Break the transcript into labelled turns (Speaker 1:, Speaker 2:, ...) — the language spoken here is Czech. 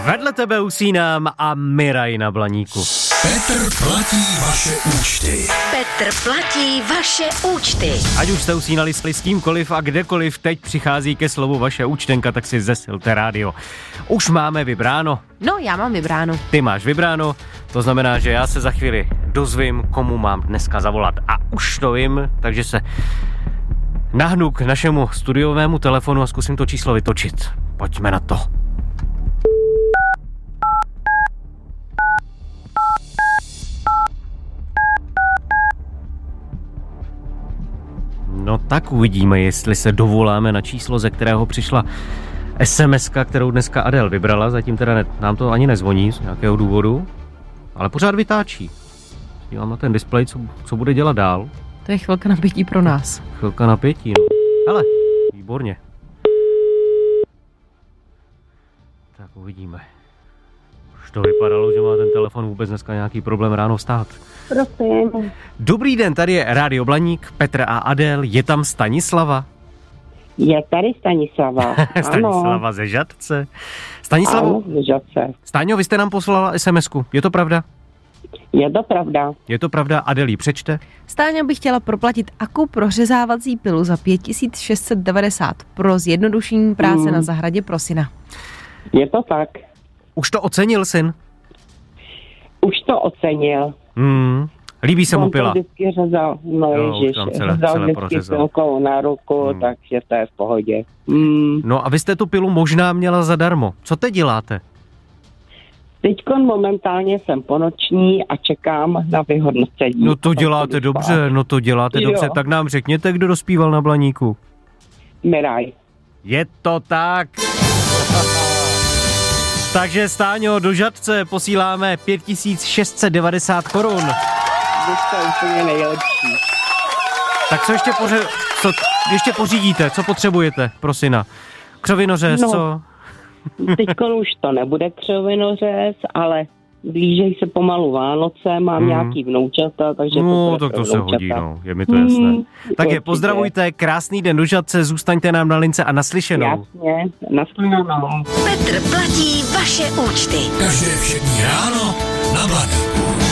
Speaker 1: Vedle tebe usínám a Miraj na Blaníku.
Speaker 2: Petr platí vaše účty.
Speaker 3: Petr platí vaše účty.
Speaker 1: Ať už jste usínali s kýmkoliv a kdekoliv, teď přichází ke slovu vaše účtenka, tak si zesilte rádio. Už máme vybráno.
Speaker 4: No, já mám vybráno.
Speaker 1: Ty máš vybráno, to znamená, že já se za chvíli dozvím, komu mám dneska zavolat. A už to vím, takže se nahnu k našemu studiovému telefonu a zkusím to číslo vytočit. Pojďme na to. No tak uvidíme, jestli se dovoláme na číslo, ze kterého přišla SMS-ka, kterou dneska Adel vybrala. Zatím teda nám to ani nezvoní z nějakého důvodu, ale pořád vytáčí. Dívám na ten displej, co bude dělat dál.
Speaker 4: To je chvilka napětí pro nás.
Speaker 1: Chvilka napětí, no. Hele, výborně. Tak uvidíme. Už to vypadalo, že má ten telefon vůbec dneska nějaký problém ráno vstát.
Speaker 5: Prosím.
Speaker 1: Dobrý den, tady je Rádio Blaník, Petr a Adel, je tam Stanislava?
Speaker 5: Je tady Stanislava.
Speaker 1: Stanislava ze Žatce. Stanislavo,
Speaker 5: Ano, ze Žatce.
Speaker 1: Stáňo, vy jste nám poslala SMS-ku, je to pravda?
Speaker 5: Je to pravda.
Speaker 1: Je to pravda, Adel ji přečte?
Speaker 4: Stáňa bych chtěla proplatit Aku prořezávací pilu za 5690 pro zjednodušení práce na zahradě pro syna.
Speaker 5: Je to tak.
Speaker 1: Už to ocenil syn?
Speaker 5: Už to ocenil.
Speaker 1: Líbí se mu
Speaker 5: On to
Speaker 1: pila?
Speaker 5: vždycky řezal, no
Speaker 1: Jo,
Speaker 5: ježiš,
Speaker 1: tam
Speaker 5: řezal
Speaker 1: celé
Speaker 5: vždycky
Speaker 1: prořezal.
Speaker 5: pilkou na ruku, takže to je v pohodě.
Speaker 1: No a vy jste tu pilu možná měla zadarmo. Co teď děláte?
Speaker 5: Teďkon momentálně jsem ponoční a čekám na vyhodnocení.
Speaker 1: No to děláte dobře,
Speaker 5: Jo.
Speaker 1: tak nám řekněte, kdo dospíval na Blaníku.
Speaker 5: Miraj.
Speaker 1: Je to tak. Takže Stáňo, do Žatce posíláme 5690 korun.
Speaker 5: Vy jste úplně nejlepší.
Speaker 1: Tak co ještě pořídíte? Co potřebujete pro syna? Křovinořez,
Speaker 5: No.
Speaker 1: co?
Speaker 5: Teďkon už to nebude křovinořez, ale blížejí se pomalu Vánoce, mám nějaký vnoučata, takže
Speaker 1: No,
Speaker 5: to
Speaker 1: tak to se
Speaker 5: vnoučata.
Speaker 1: hodí, no. Je mi to jasné. Tak je,
Speaker 5: určitě.
Speaker 1: pozdravujte, krásný den do Žatce, zůstaňte nám na lince a naslyšenou.
Speaker 5: Jasně, nashledanou.
Speaker 3: Petr platí vaše účty.
Speaker 2: Každé všední ráno na Blaníku.